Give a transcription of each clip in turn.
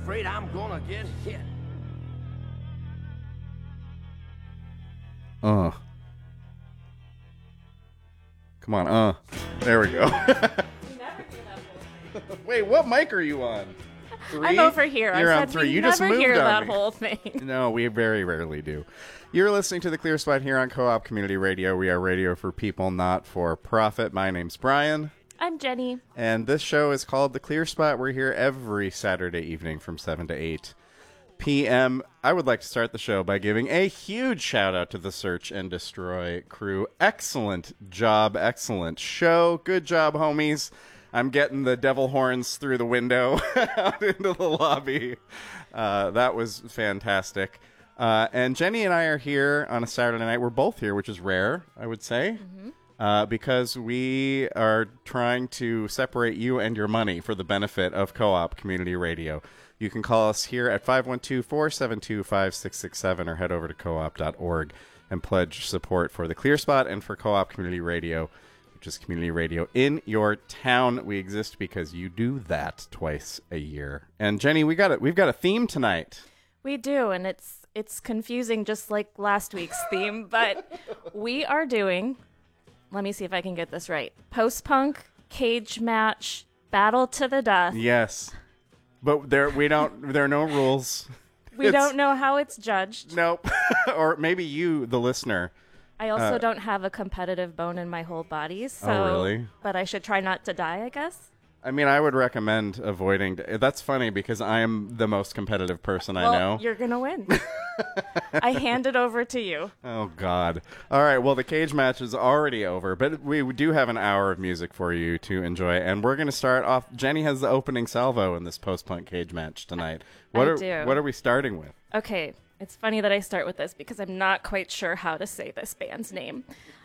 afraid I'm gonna get hit. Come on, There we go. Wait, what mic are you on? 3? I'm over here. You're I on said 3. we You never just moved hear on that me. whole thing. No, we very rarely do. You're listening to The Clear Spot here on Co-op Community Radio. We are radio for people, not for profit. My name's Brian. I'm Jenny. And this show is called The Clear Spot. We're here every Saturday evening from 7 to 8 p.m. I would like to start the show by giving a huge shout out to the Search and Destroy crew. Excellent job. Excellent show. Good job, homies. I'm getting the devil horns through the window out into the lobby. That was fantastic. And Jenny and I are here on a Saturday night. We're both here, which is rare, I would say, because we are trying to separate you and your money for the benefit of Co-op Community Radio. You can call us here at 512-472-5667 or head over to coop.org and pledge support for the Clear Spot and for Co-op Community Radio, which is community radio in your town. We exist because you do that twice a year. And Jenny, we've got a theme tonight. We do, and it's confusing just like last week's theme, but we are doing, let me see if I can get this right, post-punk, cage match, battle to the death. Yes. But there are no rules. We don't know how it's judged. Nope. Or maybe you, the listener. I also don't have a competitive bone in my whole body, so. Oh, really? But I should try not to die, I guess. I mean, I would recommend avoiding. That's funny because I am the most competitive person I know. You're going to win. I hand it over to you. Oh, God. All right. Well, the cage match is already over, but we do have an hour of music for you to enjoy. And we're going to start off. Jenny has the opening salvo in this post-punk cage match tonight. What are we starting with? Okay. It's funny that I start with this because I'm not quite sure how to say this band's name.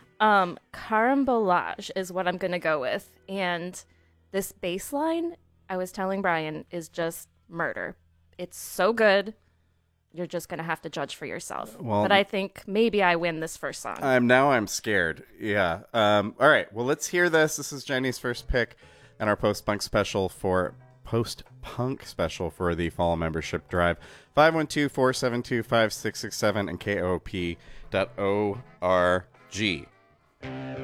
Carambolage is what I'm going to go with. And this bass line, I was telling Brian, is just murder. It's so good. You're just going to have to judge for yourself. Well, but I think maybe I win this first song. I'm scared. Yeah. All right. Well, let's hear this. This is Jenny's first pick and our post-punk special for the fall membership drive. 512-472-5667 and KOP.org.